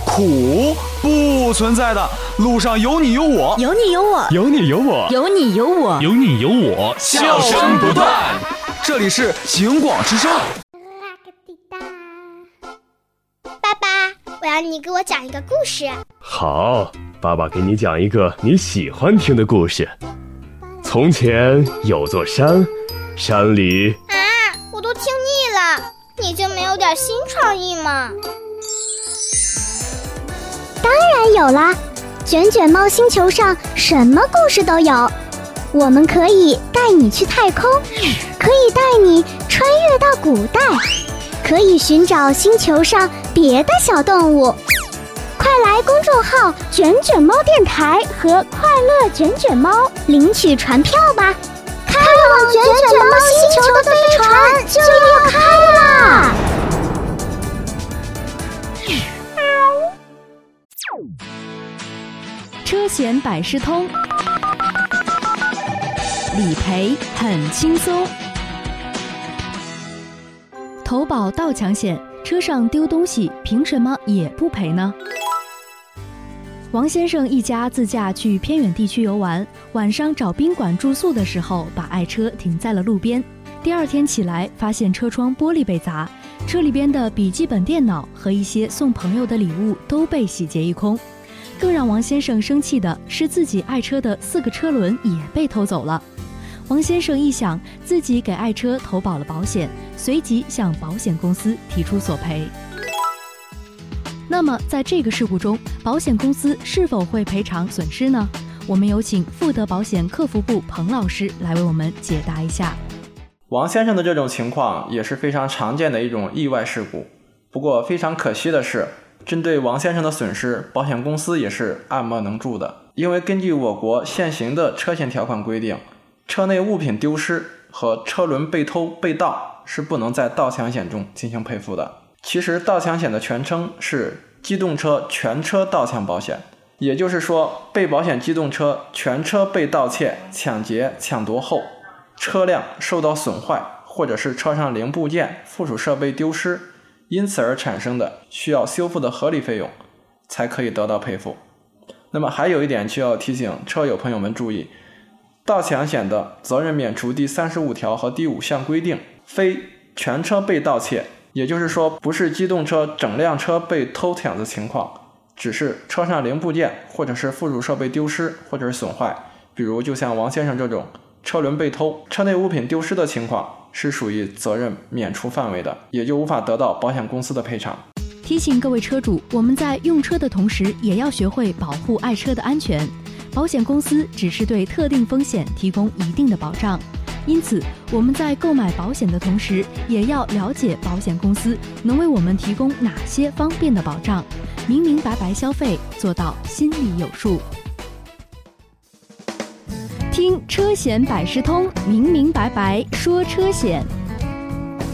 苦，不存在的。路上有你有我， 有你有我， 有你有我， 有你有我， 有你有我， 笑声不断。这里是警广之声。 爸爸，我要你给我讲一个故事。 好，爸爸给你讲一个你喜欢听的故事。从前有座山，山里…… 我都听腻了，你就没有点新创意吗？ 当然有啦，卷卷猫星球上什么故事都有。我们可以带你去太空，可以带你穿越到古代，可以寻找星球上别的小动物。快来公众号卷卷猫电台和快乐卷卷猫领取船票吧，开往卷卷猫星球的飞船就要开啦！ 车险百事通，理赔很轻松。投保盗抢险，车上丢东西凭什么也不赔呢？王先生一家自驾去偏远地区游玩，晚上找宾馆住宿的时候，把爱车停在了路边。第二天起来，发现车窗玻璃被砸，车里边的笔记本电脑和一些送朋友的礼物都被洗劫一空。更让王先生生气的是，自己爱车的4个车轮也被偷走了。王先生一想，自己给爱车投保了保险，随即向保险公司提出索赔。那么在这个事故中，保险公司是否会赔偿损失呢？我们有请富德保险客服部彭老师来为我们解答一下。 王先生的这种情况也是非常常见的一种意外事故，不过非常可惜的是，针对王先生的损失，保险公司也是爱莫能助的。因为根据我国现行的车险条款规定，车内物品丢失和车轮被偷被盗是不能在盗抢险中进行赔付的。其实盗抢险的全称是机动车全车盗抢保险，也就是说，被保险机动车全车被盗窃、抢劫、抢夺后，车辆受到损坏，或者是车上零部件、附属设备丢失，因此而产生的需要修复的合理费用，才可以得到赔付。那么还有一点需要提醒车友朋友们注意，盗抢险的责任免除第35条和第5项规定，非全车被盗窃，也就是说不是机动车整辆车被偷抢的情况，只是车上零部件或者是附属设备丢失或者是损坏，比如就像王先生这种车轮被偷、车内物品丢失的情况，是属于责任免除范围的，也就无法得到保险公司的赔偿。 提醒各位车主，我们在用车的同时，也要学会保护爱车的安全。保险公司只是对特定风险提供一定的保障，因此我们在购买保险的同时，也要了解保险公司能为我们提供哪些方便的保障，明明白白消费，做到心里有数。听车险百事通，明明白白说车险。